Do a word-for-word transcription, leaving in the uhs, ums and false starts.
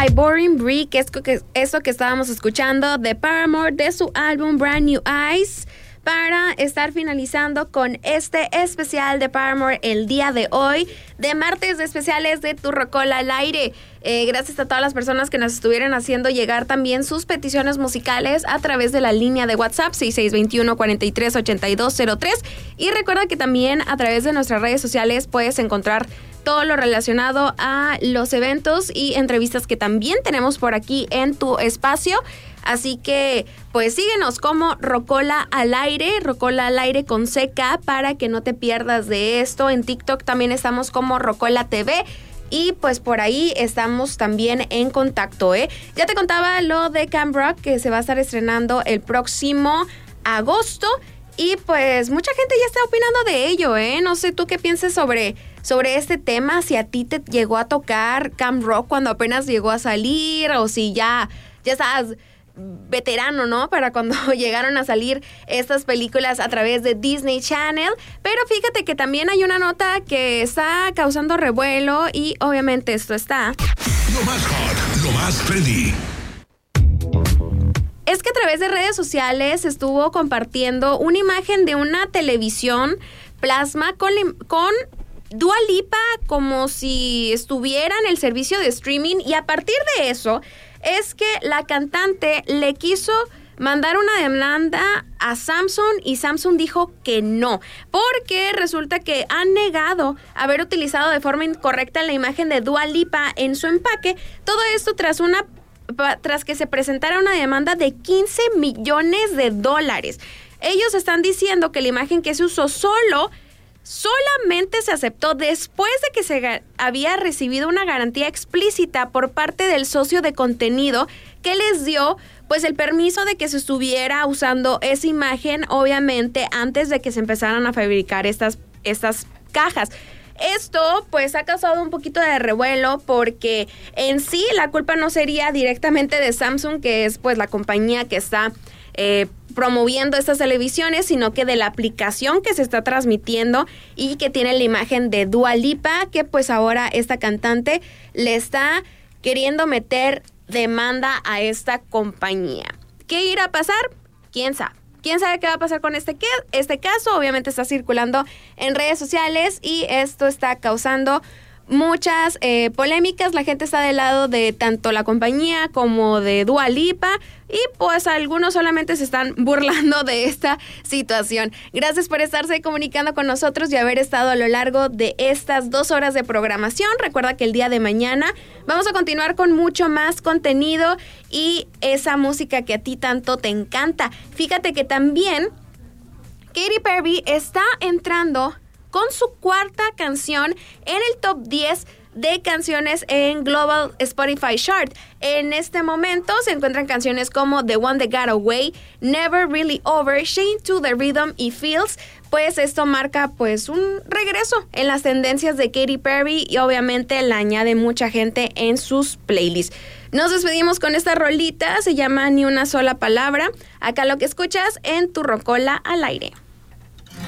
by Boring Brick, es que, eso que estábamos escuchando de Paramore de su álbum Brand New Eyes, para estar finalizando con este especial de Paramore el día de hoy, de martes de especiales de Tu Rocola al Aire. Eh, gracias a todas las personas que nos estuvieron haciendo llegar también sus peticiones musicales a través de la línea de WhatsApp seis seis dos uno, cuatro tres ocho dos cero tres. Y recuerda que también a través de nuestras redes sociales puedes encontrar todo lo relacionado a los eventos y entrevistas que también tenemos por aquí en tu espacio. Así que, pues síguenos como Rocola al Aire, Rocola al Aire con C K, para que no te pierdas de esto. En TikTok también estamos como Rocola T V y pues por ahí estamos también en contacto, ¿eh? Ya te contaba lo de Camp Rock, que se va a estar estrenando el próximo agosto y pues mucha gente ya está opinando de ello, ¿eh? No sé tú qué pienses sobre... sobre este tema, si a ti te llegó a tocar Camp Rock cuando apenas llegó a salir, o si ya, ya estás veterano, ¿no? Para cuando llegaron a salir estas películas a través de Disney Channel. Pero fíjate que también hay una nota que está causando revuelo y obviamente esto está... Lo más hot, lo más trendy. Es que a través de redes sociales estuvo compartiendo una imagen de una televisión plasma con... con Dua Lipa como si estuviera en el servicio de streaming, y a partir de eso es que la cantante le quiso mandar una demanda a Samsung y Samsung dijo que no, porque resulta que han negado haber utilizado de forma incorrecta la imagen de Dua Lipa en su empaque. Todo esto tras una tras que se presentara una demanda de quince millones de dólares. Ellos están diciendo que la imagen que se usó solo solamente se aceptó después de que se ga- había recibido una garantía explícita por parte del socio de contenido que les dio pues el permiso de que se estuviera usando esa imagen, obviamente antes de que se empezaran a fabricar estas, estas cajas. Esto pues ha causado un poquito de revuelo porque en sí la culpa no sería directamente de Samsung, que es pues la compañía que está eh, promoviendo estas televisiones, sino que de la aplicación que se está transmitiendo y que tiene la imagen de Dua Lipa, que pues ahora esta cantante le está queriendo meter demanda a esta compañía. ¿Qué irá a pasar? ¿Quién sabe? ¿Quién sabe qué va a pasar con este, qué? este caso? Obviamente está circulando en redes sociales y esto está causando muchas eh, polémicas. La gente está del lado de tanto la compañía como de Dua Lipa y pues algunos solamente se están burlando de esta situación. Gracias por estarse comunicando con nosotros y haber estado a lo largo de estas dos horas de programación. Recuerda que el día de mañana vamos a continuar con mucho más contenido y esa música que a ti tanto te encanta. Fíjate que también Katy Perry está entrando con su cuarta canción en el top diez de canciones en Global Spotify Chart. En este momento se encuentran canciones como The One That Got Away, Never Really Over, Shame to the Rhythm y Feels. Pues esto marca pues un regreso en las tendencias de Katy Perry y obviamente la añade mucha gente en sus playlists. Nos despedimos con esta rolita, se llama Ni Una Sola Palabra. Acá lo que escuchas en Tu Rocola al Aire.